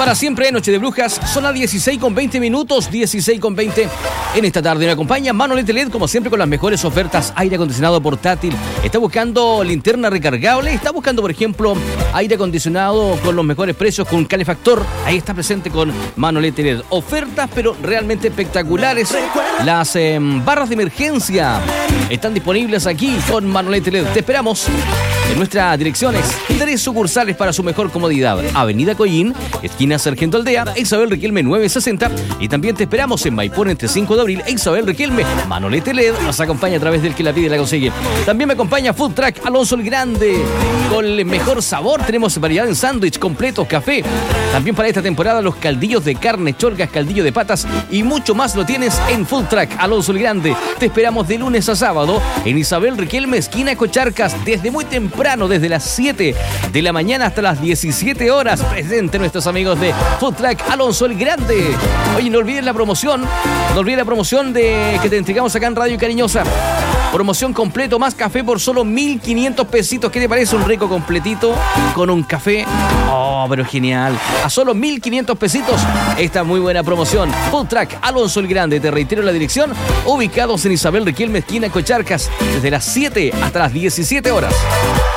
Para siempre, Noche de Brujas, son las 16:20 minutos, 16:20. En esta tarde me acompaña Manolete LED, como siempre, con las mejores ofertas. Aire acondicionado portátil, está buscando linterna recargable, está buscando, por ejemplo, aire acondicionado con los mejores precios, con calefactor. Ahí está presente con Manolete LED. Ofertas, pero realmente espectaculares. Las barras de emergencia están disponibles aquí con Manolete LED. Te esperamos en nuestras direcciones. 3 sucursales para su mejor comodidad. Avenida Coyín, esquina Sargento Aldea, Isabel Riquelme 960. Y también te esperamos en Maipón entre 5 de abril e Isabel Riquelme. Manolete LED nos acompaña a través del que la pide y la consigue. También me acompaña Food Truck Alonso el Grande. Con el mejor sabor, tenemos variedad en sándwich, completos, café. También para esta temporada los caldillos de carne, cholgas, caldillo de patas y mucho más lo tienes en Food Truck Alonso el Grande. Te esperamos de lunes a sábado en Isabel Riquelme, esquina Cocharcas, desde muy temprano, desde las 7 de la mañana hasta las 17 horas. Presente nuestros amigos de Food Truck Alonso el Grande. Oye, no olvides la promoción. No olvides la promoción que te entregamos acá en Radio Cariñosa. Promoción completo, más café por solo 1.500 pesitos. ¿Qué te parece? Un rico completito con un café. Oh, pero genial. A solo 1.500 pesitos. Esta muy buena promoción. Food Truck Alonso el Grande. Te reitero la dirección. Ubicados en Isabel Riquelme, esquina Cocharcas. Desde las 7 hasta las 17 horas.